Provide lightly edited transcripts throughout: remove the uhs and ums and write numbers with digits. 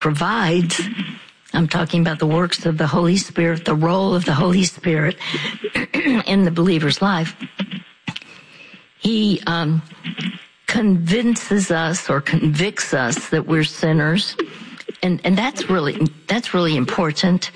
provides. I'm talking about the works of the Holy Spirit, the role of the Holy Spirit in the believer's life. He convinces us or convicts us that we're sinners, and that's really important,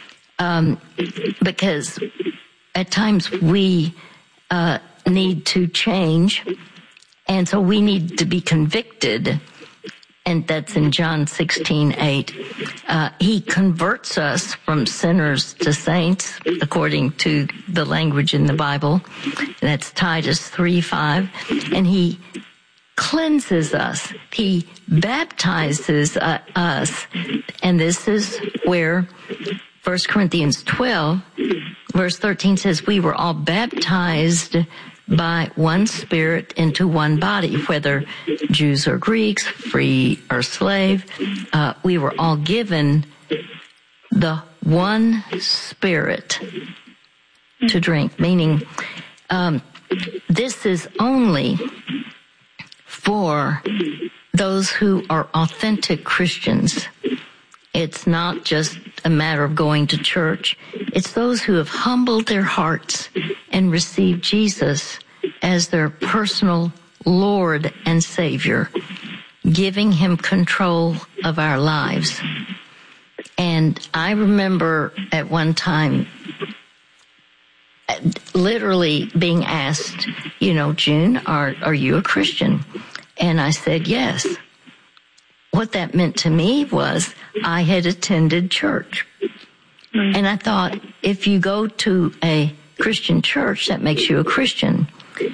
because at times we need to change, and so we need to be convicted. And that's in John 16:8. He converts us from sinners to saints, according to the language in the Bible. That's Titus 3:5. And he cleanses us. He baptizes us. And this is where 1 Corinthians 12, verse 13 says, we were all baptized by one Spirit into one body, whether Jews or Greeks, free or slave. We were all given the one Spirit to drink, meaning this is only for those who are authentic Christians. It's not just a matter of going to church. It's those who have humbled their hearts and received Jesus as their personal Lord and Savior, giving him control of our lives. And I remember at one time literally being asked, June, are you a Christian? And I said, yes. What that meant to me was I had attended church. And I thought, if you go to a Christian church, that makes you a Christian.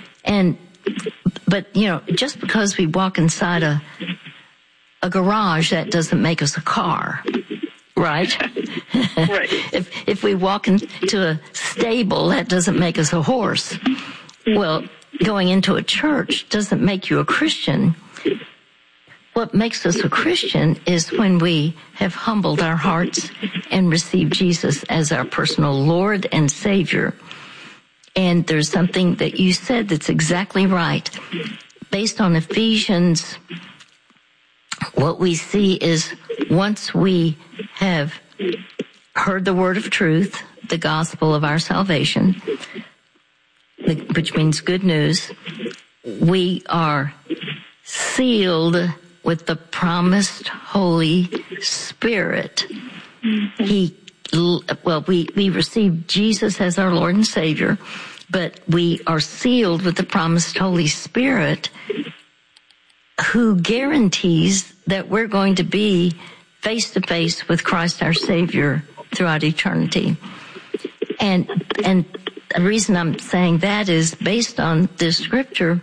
But just because we walk inside a garage, that doesn't make us a car, right? Right. If we walk into a stable, that doesn't make us a horse. Well, going into a church doesn't make you a Christian. What makes us a Christian is when we have humbled our hearts and received Jesus as our personal Lord and Savior. And there's something that you said that's exactly right. Based on Ephesians, what we see is once we have heard the word of truth, the gospel of our salvation, which means good news, we are sealed with the promised Holy Spirit. We receive Jesus as our Lord and Savior, but we are sealed with the promised Holy Spirit, who guarantees that we're going to be face to face with Christ our Savior throughout eternity. And the reason I'm saying that is based on this scripture.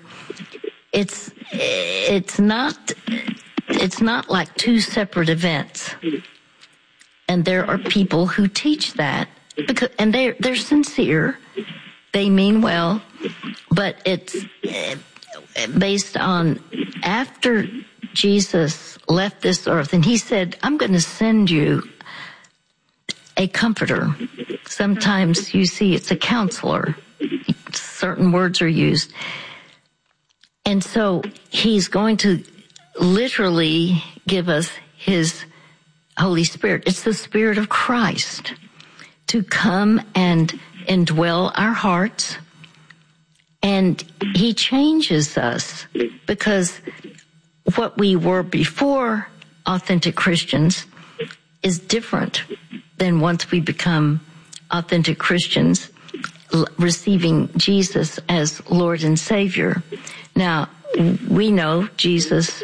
It's not like two separate events. And there are people who teach that and they're sincere. They mean well, but it's based on after Jesus left this earth and he said, I'm going to send you a comforter. Sometimes you see it's a counselor. Certain words are used. And so he's going to literally give us his Holy Spirit. It's the Spirit of Christ to come and indwell our hearts. And he changes us, because what we were before authentic Christians is different than once we become authentic Christians, receiving Jesus as Lord and Savior. Now, we know Jesus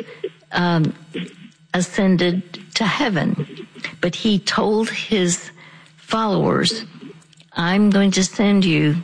ascended to heaven, but he told his followers, I'm going to send you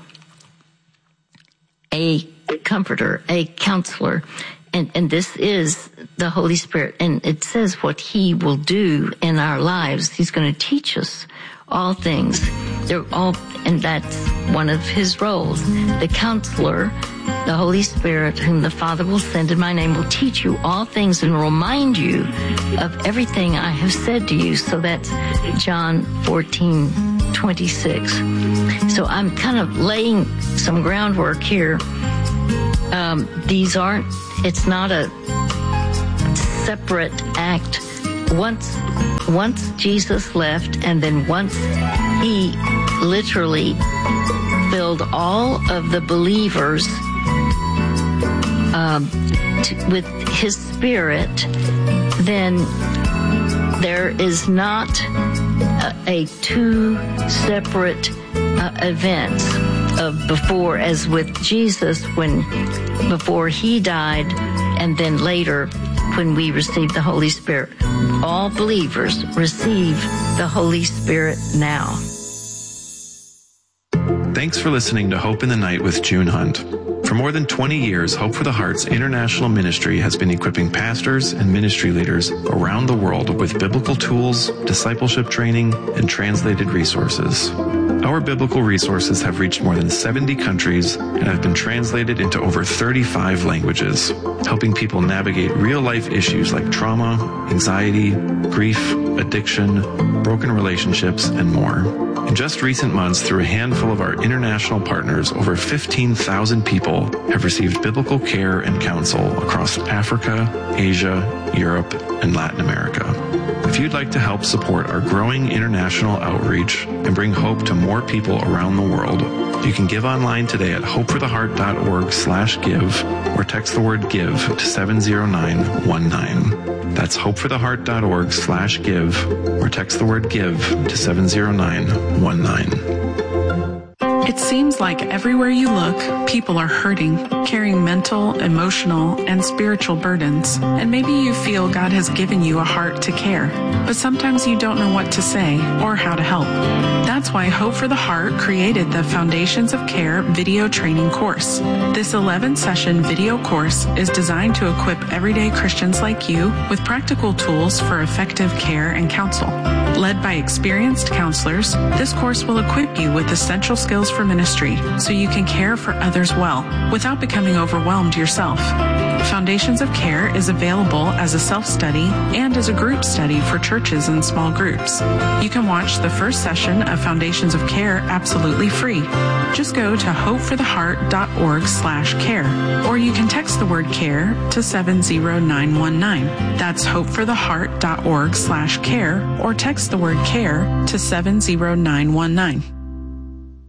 a comforter, a counselor, and this is the Holy Spirit, and it says what he will do in our lives. He's going to teach us all things. And that's one of his roles. The counselor, the Holy Spirit, whom the Father will send in my name, will teach you all things and remind you of everything I have said to you. So that's John 14:26. So I'm kind of laying some groundwork here. It's not a separate act once Jesus left, and then once he literally filled all of the believers with his Spirit, then there is not a two separate events of before, as with Jesus, before he died, and then later when we receive the Holy Spirit. All believers receive the Holy Spirit now. Thanks for listening to Hope in the Night with June Hunt. For more than 20 years, Hope for the Heart's international ministry has been equipping pastors and ministry leaders around the world with biblical tools, discipleship training, and translated resources. Our biblical resources have reached more than 70 countries and have been translated into over 35 languages, helping people navigate real-life issues like trauma, anxiety, grief, addiction, broken relationships, and more. In just recent months, through a handful of our international partners, over 15,000 people have received biblical care and counsel across Africa, Asia, Europe, and Latin America. If you'd like to help support our growing international outreach and bring hope to more people around the world, you can give online today at hopefortheheart.org/give or text the word give to 70919. That's hopefortheheart.org/give or text the word give to 70919. It seems like everywhere you look, people are hurting, carrying mental, emotional, and spiritual burdens. And maybe you feel God has given you a heart to care, but sometimes you don't know what to say or how to help. That's why Hope for the Heart created the Foundations of Care video training course. This 11-session video course is designed to equip everyday Christians like you with practical tools for effective care and counsel. Led by experienced counselors, this course will equip you with essential skills for ministry so you can care for others well without becoming overwhelmed yourself. Foundations of Care is available as a self-study and as a group study for churches and small groups. You can watch the first session of Foundations of Care absolutely free. Just go to hopefortheheart.org/care, or you can text the word care to 70919. That's hopefortheheart.org/care, or text the word care to 70919.